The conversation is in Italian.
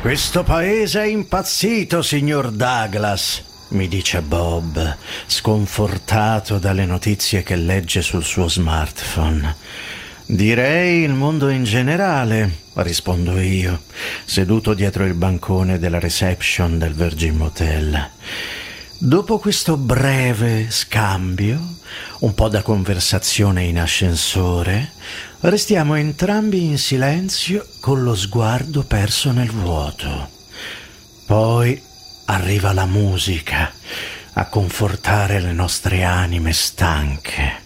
Questo paese è impazzito, signor Douglas, mi dice Bob, sconfortato dalle notizie che legge sul suo smartphone. Direi il mondo in generale, rispondo io, seduto dietro il bancone della reception del Virgin Motel. Dopo questo breve scambio, un po' da conversazione in ascensore, restiamo entrambi in silenzio con lo sguardo perso nel vuoto. Poi arriva la musica a confortare le nostre anime stanche.